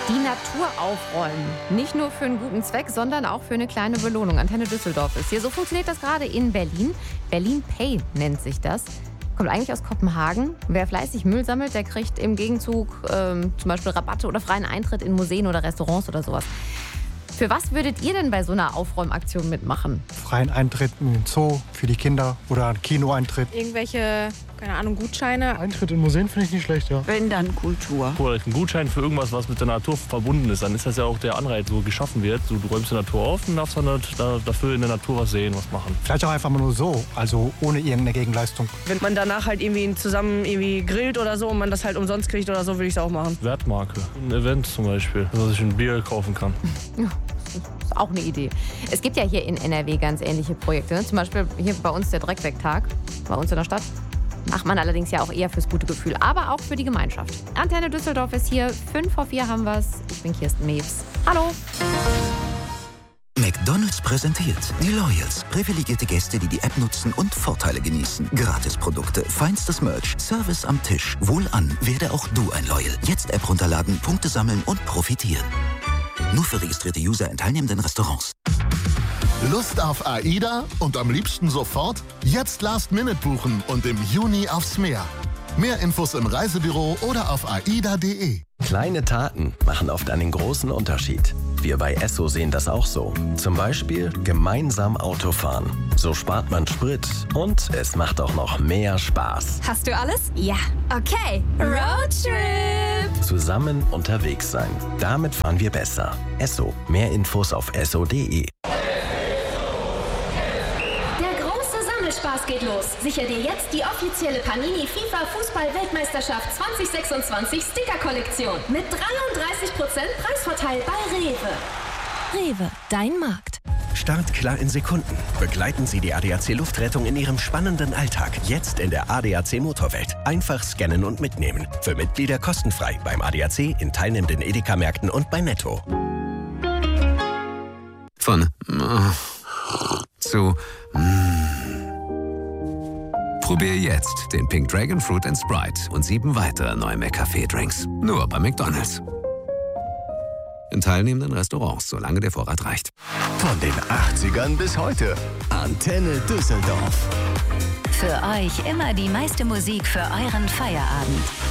Die Natur aufräumen. Nicht nur für einen guten Zweck, sondern auch für eine kleine Belohnung. Antenne Düsseldorf ist hier. So funktioniert das gerade in Berlin. Berlin Pay nennt sich das. Kommt eigentlich aus Kopenhagen. Wer fleißig Müll sammelt, der kriegt im Gegenzug zum Beispiel Rabatte oder freien Eintritt in Museen oder Restaurants oder sowas. Für was würdet ihr denn bei so einer Aufräumaktion mitmachen? Freien Eintritt in den Zoo für die Kinder oder einen Kinoeintritt. Irgendwelche, keine Ahnung, Gutscheine. Eintritt in Museen finde ich nicht schlecht, ja. Wenn, dann Kultur. Oder ein Gutschein für irgendwas, was mit der Natur verbunden ist. Dann ist das ja auch der Anreiz, so geschaffen wird. So, du räumst die Natur auf und darfst dann dafür in der Natur was sehen, was machen. Vielleicht auch einfach mal nur so, also ohne irgendeine Gegenleistung. Wenn man danach halt irgendwie zusammen irgendwie grillt oder so und man das halt umsonst kriegt oder so, würde ich es auch machen. Wertmarke. Ein Event zum Beispiel, dass ich ein Bier kaufen kann. Ja, das ist auch eine Idee. Es gibt ja hier in NRW ganz ähnliche Projekte. Ne? Zum Beispiel hier bei uns der Dreckwegtag, bei uns in der Stadt. Macht man allerdings ja auch eher fürs gute Gefühl, aber auch für die Gemeinschaft. Antenne Düsseldorf ist hier, 5:04 haben wir's. Ich bin Kirsten Mewes. Hallo! McDonald's präsentiert die Loyals. Privilegierte Gäste, die die App nutzen und Vorteile genießen. Gratisprodukte, feinstes Merch, Service am Tisch. Wohlan, werde auch du ein Loyal. Jetzt App runterladen, Punkte sammeln und profitieren. Nur für registrierte User in teilnehmenden Restaurants. Lust auf AIDA und am liebsten sofort? Jetzt Last-Minute buchen und im Juni aufs Meer. Mehr Infos im Reisebüro oder auf aida.de. Kleine Taten machen oft einen großen Unterschied. Wir bei Esso sehen das auch so. Zum Beispiel gemeinsam Autofahren. So spart man Sprit und es macht auch noch mehr Spaß. Hast du alles? Ja. Okay. Roadtrip! Zusammen unterwegs sein. Damit fahren wir besser. Esso. Mehr Infos auf esso.de. Spaß geht los. Sicher dir jetzt die offizielle Panini FIFA Fußball-Weltmeisterschaft 2026 Sticker-Kollektion mit 33% Preisvorteil bei Rewe. Rewe, dein Markt. Startklar in Sekunden. Begleiten Sie die ADAC Luftrettung in Ihrem spannenden Alltag. Jetzt in der ADAC Motorwelt. Einfach scannen und mitnehmen. Für Mitglieder kostenfrei beim ADAC in teilnehmenden Edeka-Märkten und bei Netto. Von zu Probier jetzt den Pink Dragon Fruit & Sprite und 7 weitere neue McCafé-Drinks. Nur bei McDonald's. In teilnehmenden Restaurants, solange der Vorrat reicht. Von den 80ern bis heute. Antenne Düsseldorf. Für euch immer die meiste Musik für euren Feierabend.